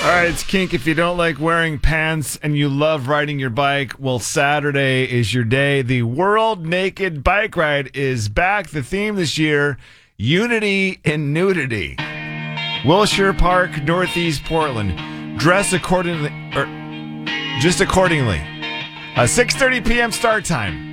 All right, it's kink. If you don't like wearing pants and you love riding your bike, well, Saturday is your day. The World Naked Bike Ride is back. The theme this year, Unity in Nudity. Wilshire Park, Northeast Portland. Dress accordingly, or just accordingly. 6:30 p.m. start time.